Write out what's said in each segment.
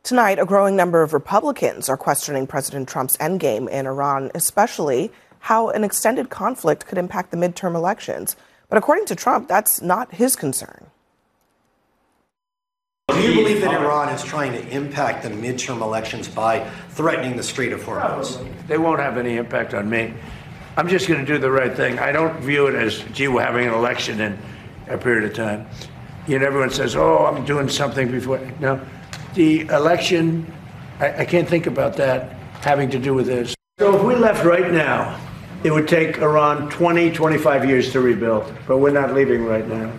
Tonight, a growing number of Republicans are questioning President Trump's endgame in Iran, especially how an extended conflict could impact the midterm elections. But according to Trump, that's not his concern. Do you believe that Iran is trying to impact the midterm elections by threatening the Strait of Hormuz? They won't have any impact on me. I'm just going to do the right thing. I don't view it as, gee, we're having an election in a period of time. You know, everyone says, oh, I'm doing something before. No, the election, I can't think about that having to do with this. So if we left right now, it would take Iran 20, 25 years to rebuild. But we're not leaving right now.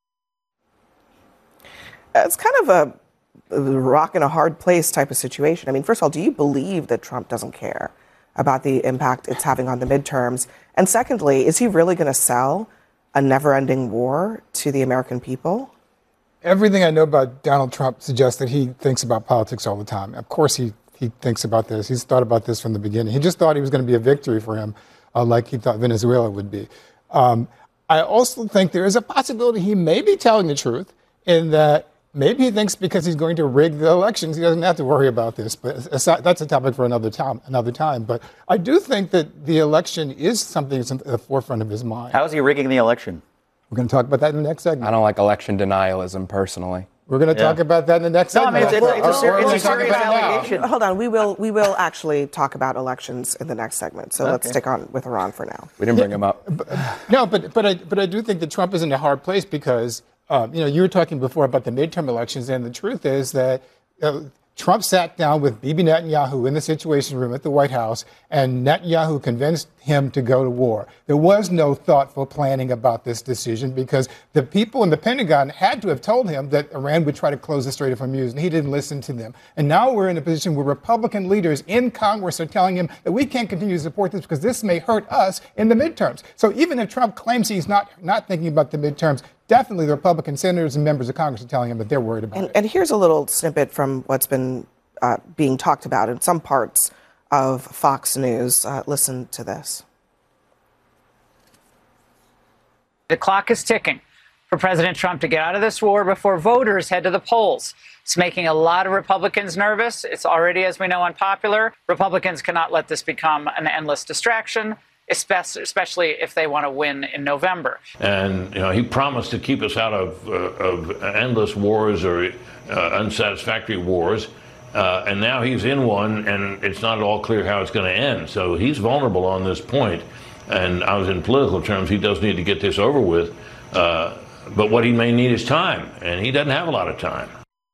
It's kind of a rock in a hard place type of situation. I mean, first of all, do you believe that Trump doesn't care about the impact it's having on the midterms? And secondly, is he really going to sell a never-ending war to the American people? Everything I know about Donald Trump suggests that he thinks about politics all the time. Of course he thinks about this. He's thought about this from the beginning. He just thought he was going to be a victory for him, like he thought Venezuela would be. I also think there is a possibility he may be telling the truth in that maybe he thinks because he's going to rig the elections, he doesn't have to worry about this. But that's a topic for another time. But I do think that the election is something that's at the forefront of his mind. How is he rigging the election? We're going to talk about that in the next segment. I don't like election denialism personally. We're going to talk about that in the next segment. No, I mean, it's a serious allegation. Hold on, we will actually talk about elections in the next segment. So let's stick on with Iran for now. We didn't bring him up. But I do think that Trump is in a hard place because you were talking before about the midterm elections, and the truth is that Trump sat down with Bibi Netanyahu in the Situation Room at the White House, and Netanyahu convinced him to go to war. There was no thoughtful planning about this decision because the people in the Pentagon had to have told him that Iran would try to close the Strait of Hormuz, and he didn't listen to them. And now we're in a position where Republican leaders in Congress are telling him that we can't continue to support this because this may hurt us in the midterms. So even if Trump claims he's not thinking about the midterms, definitely the Republican senators and members of Congress are telling him that they're worried about it. And here's a little snippet from what's been being talked about in some parts of Fox News. Listen to this. The clock is ticking for President Trump to get out of this war before voters head to the polls. It's making a lot of Republicans nervous. It's already, as we know, unpopular. Republicans cannot let this become an endless distraction, especially if they want to win in November. And he promised to keep us out of endless wars or unsatisfactory wars. And now he's in one, and it's not at all clear how it's going to end. So he's vulnerable on this point. And I was in political terms, he does need to get this over with. But what he may need is time, and he doesn't have a lot of time.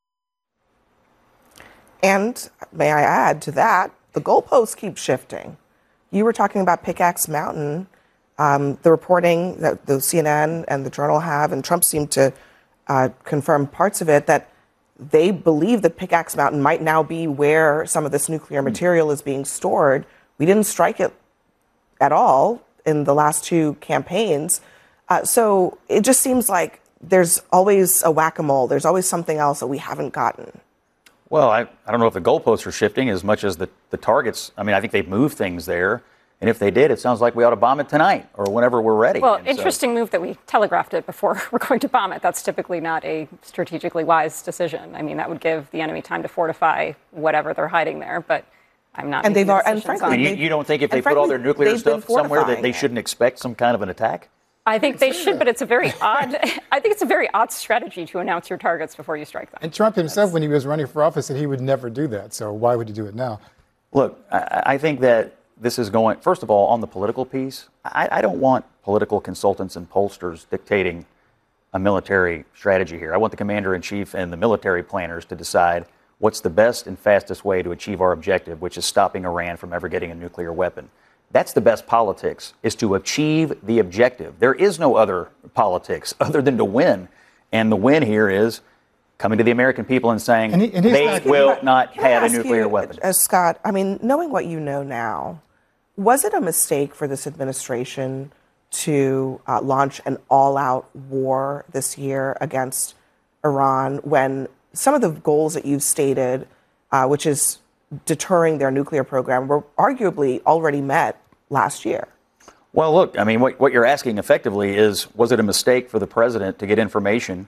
And may I add to that, the goalposts keep shifting. You were talking about Pickaxe Mountain, the reporting that the CNN and the Journal have, and Trump seemed to confirm parts of it, that they believe that Pickaxe Mountain might now be where some of this nuclear material is being stored. We didn't strike it at all in the last two campaigns. So it just seems like there's always a whack-a-mole. There's always something else that we haven't gotten. Well, I don't know if the goalposts are shifting as much as the targets. I mean, I think they've moved things there. And if they did, it sounds like we ought to bomb it tonight or whenever we're ready. Well, interesting move that we telegraphed it before we're going to bomb it. That's typically not a strategically wise decision. I mean, that would give the enemy time to fortify whatever they're hiding there. But I'm not. And frankly, you don't think if they put all their nuclear stuff somewhere that they shouldn't expect some kind of an attack? I think they should, but it's a very odd. I think it's a very odd strategy to announce your targets before you strike them. And Trump himself, when he was running for office, said he would never do that. So why would he do it now? Look, I think that this is going. First of all, on the political piece, I don't want political consultants and pollsters dictating a military strategy here. I want the commander in chief and the military planners to decide what's the best and fastest way to achieve our objective, which is stopping Iran from ever getting a nuclear weapon. That's the best politics, is to achieve the objective. There is no other politics other than to win. And the win here is coming to the American people and saying they will not have a nuclear weapon. Scott, I mean, knowing what you know now, was it a mistake for this administration to launch an all-out war this year against Iran when some of the goals that you've stated, which is deterring their nuclear program, were arguably already met last year? Well, look, I mean, what you're asking effectively is, was it a mistake for the president to get information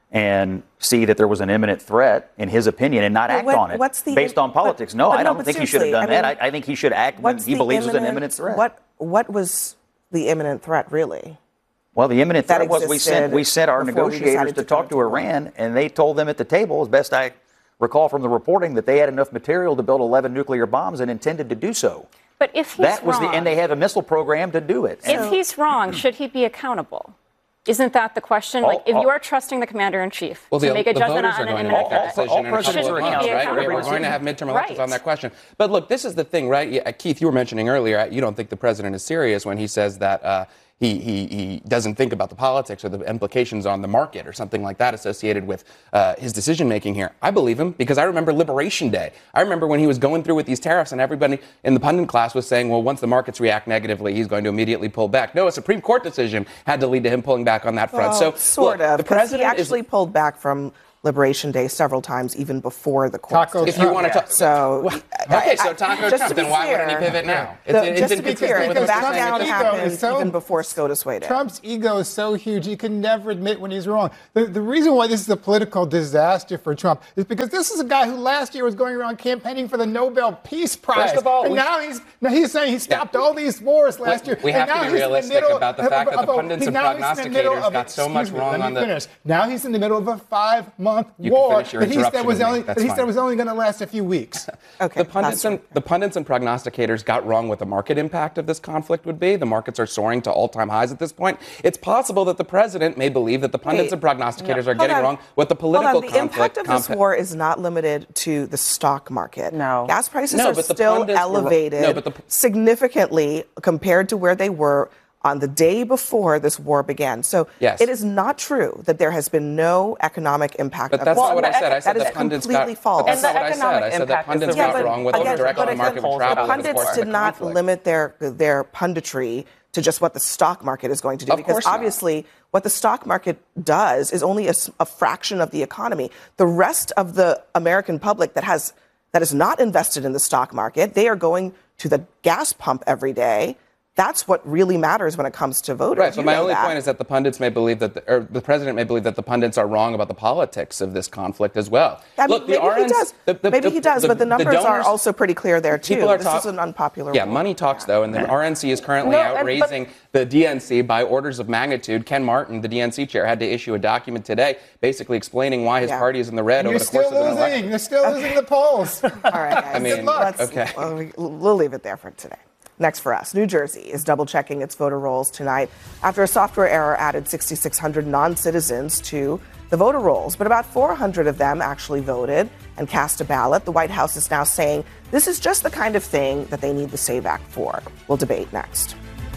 and see that there was an imminent threat, in his opinion, and not act on it based on politics. I don't think he should have done that. I think he should act when he believes there's an imminent threat. What was the imminent threat, really? Well, the imminent threat was we sent our negotiators to talk to Iran, and they told them at the table, as best I recall from the reporting, that they had enough material to build 11 nuclear bombs and intended to do so. But if he's wrong, and they have a missile program to do it. If he's wrong, should he be accountable? Isn't that the question? If you are trusting the commander-in-chief to make a judgment on an imminent threat, all presidents are accountable, right? We're going to have midterm elections on that question. But look, this is the thing, right? Keith, you were mentioning earlier, you don't think the president is serious when he says that he doesn't think about the politics or the implications on the market or something like that associated with his decision-making here. I believe him because I remember Liberation Day. I remember when he was going through with these tariffs and everybody in the pundit class was saying, well, once the markets react negatively, he's going to immediately pull back. No, a Supreme Court decision had to lead to him pulling back on that front. Well, sort of. The president actually pulled back from Liberation Day several times, even before the court. If you want to talk, so Taco Trump, then why wouldn't he pivot now? Just to be clear, the back down happened even before SCOTUS weighed in. Trump's ego is so huge, he can never admit when he's wrong. The reason why this is a political disaster for Trump is because this is a guy who last year was going around campaigning for the Nobel Peace Prize. First of all, and now he's saying he stopped all these wars last year. We have to be realistic about the fact that the pundits and prognosticators got so much wrong on the... Now he's in the middle of a 5-month war that he said was only going to last a few weeks. Okay, the pundits and prognosticators got wrong what the market impact of this conflict would be. The markets are soaring to all-time highs at this point. It's possible that the president may believe that the pundits and prognosticators are getting wrong what the political conflict... The impact of this war is not limited to the stock market. No. Gas prices are still elevated significantly compared to where they were on the day before this war began. So it is not true that there has been no economic impact. But that's not what I said. I said the pundits got... false. That's not what I said. I said the pundits got wrong what the direct market would travel. The pundits did not limit their punditry to just what the stock market is going to do. Because obviously what the stock market does is only a fraction of the economy. The rest of the American public that is not invested in the stock market, they are going to the gas pump every day. That's what really matters when it comes to voters. Right, but my only point is that the pundits may believe that, the president may believe that the pundits are wrong about the politics of this conflict as well. Look, maybe he does. Maybe he does, but the numbers are also pretty clear there, too. This is an unpopular war. Money talks, though, and the RNC is currently outraising the DNC by orders of magnitude. Ken Martin, the DNC chair, had to issue a document today basically explaining why his party is in the red over the course of the election. You're still losing the polls. All right, guys. Okay. We'll leave it there for today. Next for us, New Jersey is double-checking its voter rolls tonight after a software error added 6,600 non-citizens to the voter rolls. But about 400 of them actually voted and cast a ballot. The White House is now saying this is just the kind of thing that they need the SAVE Act for. We'll debate next.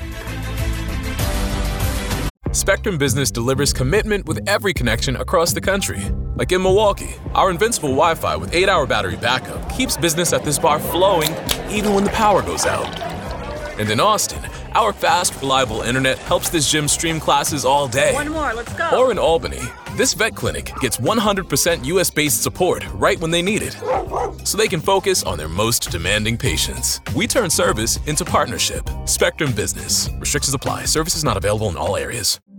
Spectrum Business delivers commitment with every connection across the country. Like in Milwaukee, our invincible Wi-Fi with 8-hour battery backup keeps business at this bar flowing even when the power goes out. And in Austin, our fast, reliable internet helps this gym stream classes all day. One more, let's go. Or in Albany, this vet clinic gets 100% US-based support right when they need it, so they can focus on their most demanding patients. We turn service into partnership. Spectrum Business. Restrictions apply. Services not available in all areas.